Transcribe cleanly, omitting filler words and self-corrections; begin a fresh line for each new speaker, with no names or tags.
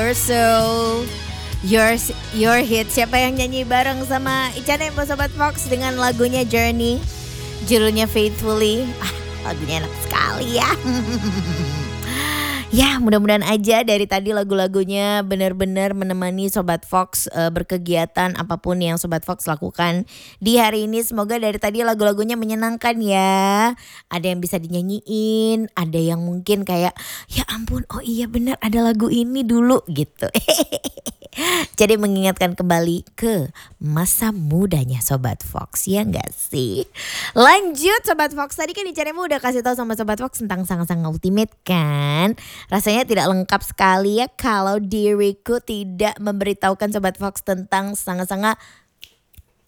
Your Soul, Your Hit. Siapa yang nyanyi bareng sama Ica Nemo Sobat Fox dengan lagunya Journey, judulnya Faithfully. Lagunya enak sekali ya. Ya, mudah-mudahan aja dari tadi lagu-lagunya benar-benar menemani Sobat Fox berkegiatan apapun yang Sobat Fox lakukan di hari ini. Semoga dari tadi lagu-lagunya menyenangkan ya. Ada yang bisa dinyanyiin, ada yang mungkin kayak ya ampun, oh iya benar ada lagu ini dulu gitu. Jadi mengingatkan kembali ke masa mudanya Sobat Fox, ya gak sih? Lanjut Sobat Fox, tadi kan Icanemu udah kasih tahu sama Sobat Fox tentang Sang-Sang Ultimate kan? Rasanya tidak lengkap sekali ya kalau diriku tidak memberitahukan Sobat Fox tentang Sang-Sang